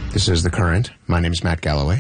This is The Current. My name is Matt Galloway.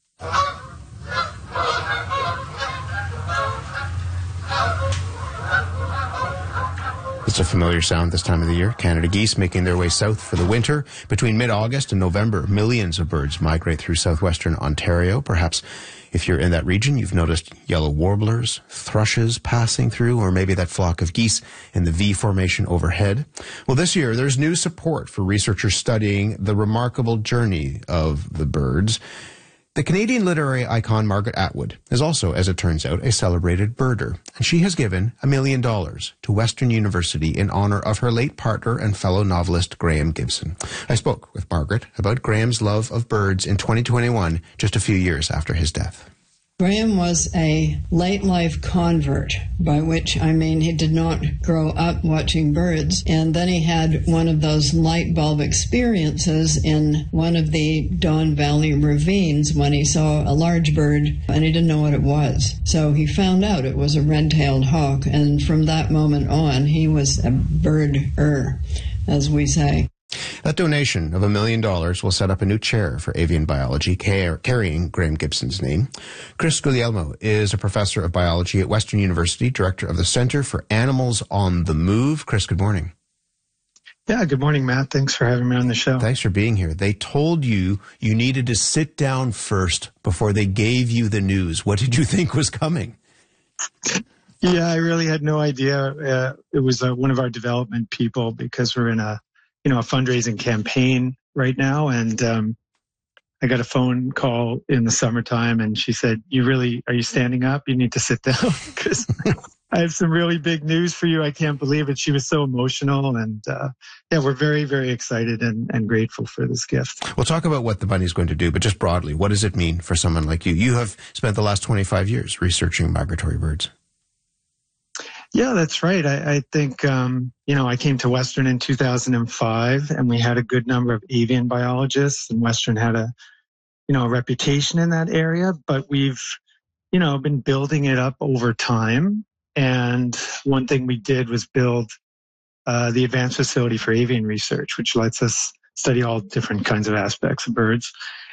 It's a familiar sound this time of the year. Canada geese making their way south for the winter. Between mid-August and November, millions of birds migrate through southwestern Ontario. Perhaps if you're in that region, you've noticed yellow warblers, thrushes passing through, or maybe that flock of geese in the V formation overhead. Well, this year, there's new support for researchers studying the remarkable journey of the birds. The Canadian literary icon Margaret Atwood is also, as it turns out, a celebrated birder, and she has given $1 million to Western University in honor of her late partner and fellow novelist Graham Gibson. I spoke with Margaret about Graham's love of birds in 2021, just a few years after his death. Graham was a late life convert, by which I mean he did not grow up watching birds. And then he had one of those light bulb experiences in one of the Don Valley ravines when he saw a large bird and he didn't know what it was. So he found out it was a red-tailed hawk. And from that moment on, he was a birder, as we say. That donation of $1 million will set up a new chair for avian biology carrying Graham Gibson's name. Chris Guglielmo is a professor of biology at Western University, director of the Center for Animals on the Move. Chris, good morning. Yeah, good morning, Matt. Thanks for having me on the show. Thanks for being here. They told you you needed to sit down first before they gave you the news. What did you think was coming? Yeah, I really had no idea. It was one of our development people, because we're in a fundraising campaign right now. And I got a phone call in the summertime and she said, are you standing up? You need to sit down because I have some really big news for you. I can't believe it. She was so emotional. And we're very, very excited and grateful for this gift. We'll talk about what the money is going to do, but just broadly, what does it mean for someone like you? You have spent the last 25 years researching migratory birds. Yeah, that's right. I think, I came to Western in 2005 and we had a good number of avian biologists, and Western had a reputation in that area, but we've, been building it up over time. And one thing we did was build the Advanced Facility for Avian Research, which lets us study all different kinds of aspects of birds.